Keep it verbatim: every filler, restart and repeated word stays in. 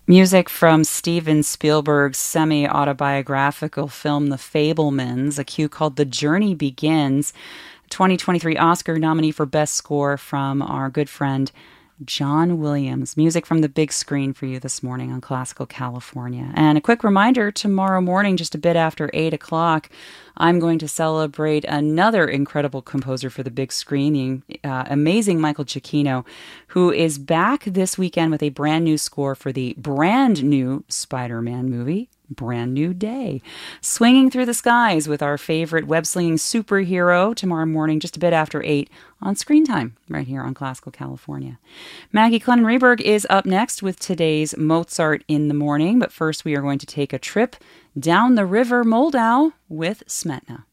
Music from Steven Spielberg's semi-autobiographical film The Fabelmans, a cue called The Journey Begins, twenty twenty-three Oscar nominee for Best Score from our good friend John Williams. Music from the big screen for you this morning on Classical California. And a quick reminder, tomorrow morning, just a bit after eight o'clock, I'm going to celebrate another incredible composer for the big screen, the uh, amazing Michael Giacchino, who is back this weekend with a brand new score for the brand new Spider-Man movie, Brand New Day. Swinging through the skies with our favorite web-slinging superhero tomorrow morning, just a bit after eight on Screen Time, right here on Classical California. Maggie Clennon-Reberg is up next with today's Mozart in the Morning, but first we are going to take a trip down the river Moldau with Smetna.